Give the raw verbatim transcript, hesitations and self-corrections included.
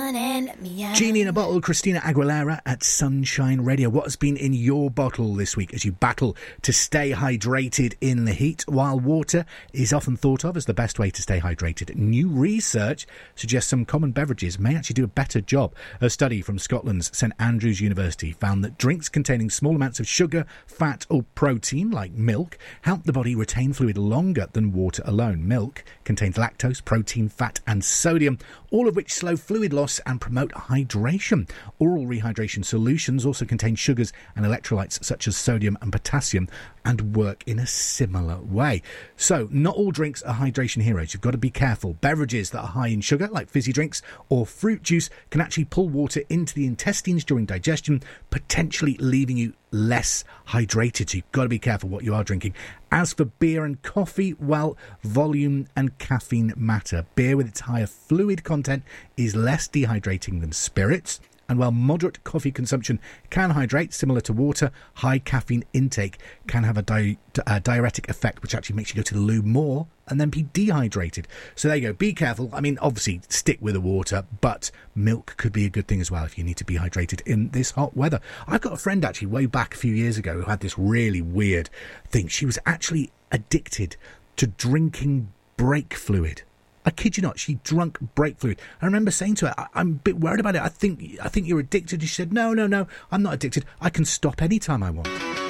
lemon and meow. Genie in a Bottle, Christina Aguilera at Sunshine Radio. What has been in your bottle this week as you battle to stay hydrated in the heat? While water is often thought of as the best way to stay hydrated, new research suggests some common beverages may actually do a better job. A study from Scotland's St Andrews University found that drinks containing small amounts of sugar, fat or protein, like milk, help the body retain fluid longer than water alone. Milk contains lactose, protein, fat and sodium, all of which slow fluid loss and promote hydration. Oral rehydration solutions also contain sugars and electrolytes such as sodium and potassium and work in a similar way. So, not all drinks are hydration heroes. You've got to be careful. Beverages that are high in sugar, like fizzy drinks or fruit juice, can actually pull water into the intestines during digestion, potentially leaving you less hydrated. So you've got to be careful what you are drinking. As for beer and coffee, well, volume and caffeine matter. Beer with its higher fluid content is less dehydrating than spirits. And while moderate coffee consumption can hydrate, similar to water, high caffeine intake can have a, di- a diuretic effect, which actually makes you go to the loo more and then be dehydrated. So there you go. Be careful. I mean, obviously, stick with the water, but milk could be a good thing as well if you need to be hydrated in this hot weather. I've got a friend, actually, way back a few years ago who had this really weird thing. She was actually addicted to drinking brake fluid. I kid you not, she drunk brake fluid. I remember saying to her, I- I'm a bit worried about it. I think I think you're addicted. She said, no, no, no, I'm not addicted. I can stop any time I want.